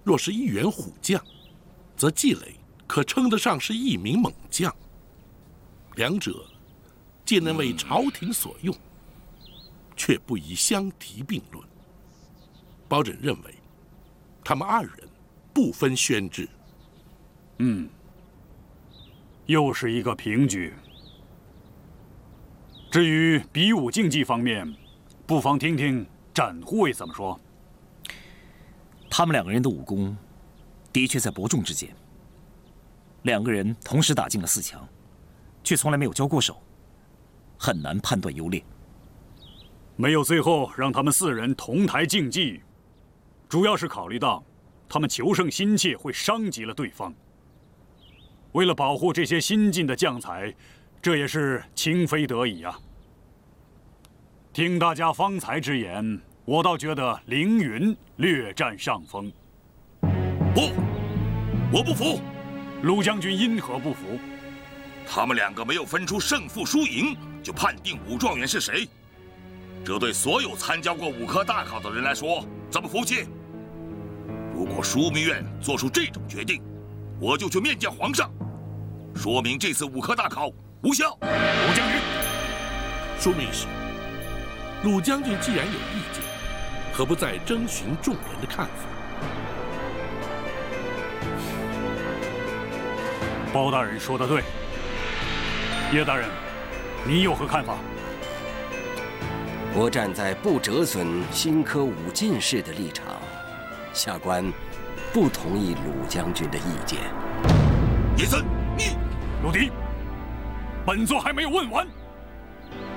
若是一员虎将，则纪磊可称得上是一名猛将。两者皆能为朝廷所用，却不宜相提并论。包拯认为，他们二人不分轩轾。 又是一个平局。至于比武竞技方面，不妨听听展护卫怎么说。 他们两个人的武功，的确在伯仲之间。两个人同时打进了4强，却从来没有交过手，很难判断优劣。 没有最后让他们4人同台竞技，主要是考虑到他们求胜心切会伤及了对方。为了保护这些新进的将才，这也是情非得已啊。听大家方才之言，我倒觉得凌云略占上风。 不，我不服。 陆将军因何不服？ 他们两个没有分出胜负输赢，就判定武状元是谁，这对所有参加过武科大考的人来说，怎么服气？如果枢密院做出这种决定，我就去面见皇上，说明这次武科大考无效。 陆将军， 枢密使，鲁将军既然有意见，何不再征询众人的看法？ 包大人说得对。叶大人，你有何看法？ 我站在不折损新科武进士的立场，下官不同意鲁将军的意见。 叶森，你， 鲁迪，本座还没有问完。